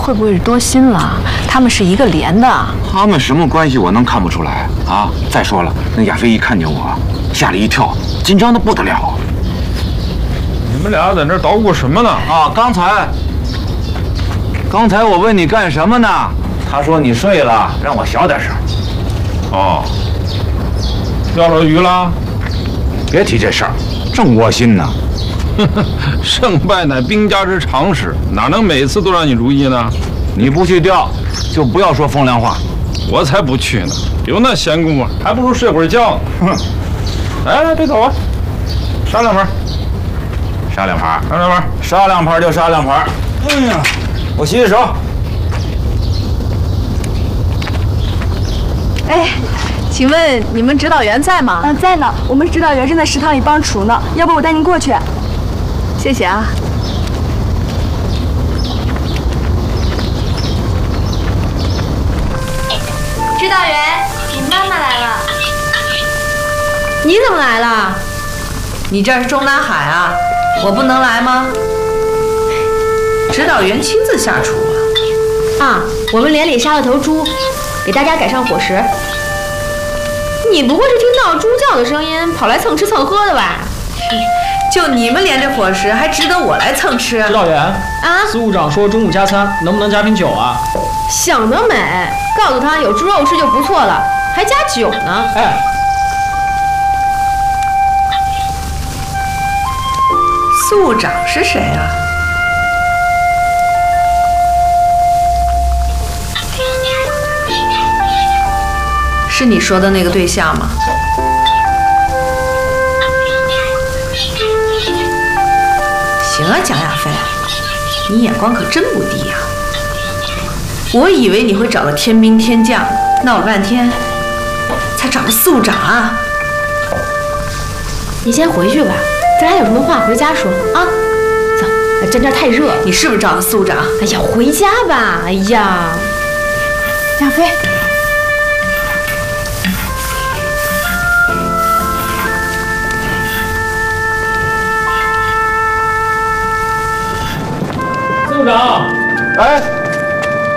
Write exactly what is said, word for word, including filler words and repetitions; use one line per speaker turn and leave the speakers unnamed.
会不会是多心了？他们是一个连的。
他们什么关系我能看不出来啊？再说了，那亚飞一看见我，吓了一跳，紧张的不得了。
你们俩在那捣鼓什么呢？
啊，刚才，刚才我问你干什么呢？他说你睡了，让我小点声。
哦，钓着鱼了？
别提这事儿，正窝心呢。
胜败乃兵家之常事，哪能每次都让你如意呢？
你不去钓，就不要说风凉话。
我才不去呢，有那闲工夫，还不如睡会儿觉呢。哼！来来，别走啊，杀两盘。
杀两盘，
杀两盘，
杀两盘就杀两盘。哎呀，我洗洗手。
哎，请问你们指导员在吗？
嗯，在呢。我们指导员正在食堂里帮厨呢，要不我带您过去？
谢谢啊。
指导员，你妈妈来了。
你怎么来了？你这儿是中南海啊？我不能来吗？指导员亲自下厨
啊！啊，我们连里杀了头猪，给大家改善伙食。你不会是听到猪叫的声音跑来蹭吃蹭喝的吧？
就你们连着伙食，还值得我来蹭吃？
指导员
啊，
司务长说中午加餐，能不能加瓶酒啊？
想得美！告诉他有猪肉吃就不错了，还加酒呢。
哎，
司务长是谁啊？是你说的那个对象吗？行啊，蒋亚飞，你眼光可真不低呀！我以为你会找个天兵天将，闹了半天才找个司务长啊！
你先回去吧，咱俩有什么话回家说啊。走，咱这儿太热。
你是不是找个司务长？
哎呀，回家吧。哎呀，
亚飞。
司务长，
哎。